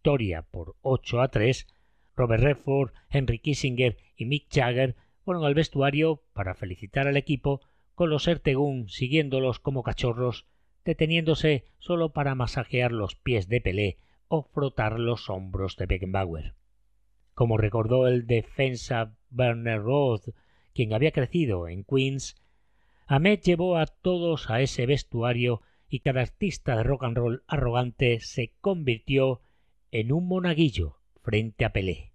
victoria por 8-3, Robert Redford, Henry Kissinger y Mick Jagger fueron al vestuario para felicitar al equipo, con los Ertegun siguiéndolos como cachorros, deteniéndose solo para masajear los pies de Pelé o frotar los hombros de Beckenbauer. Como recordó el defensa Werner Roth, quien había crecido en Queens, Ahmed llevó a todos a ese vestuario y cada artista de rock and roll arrogante se convirtió en un monaguillo frente a Pelé.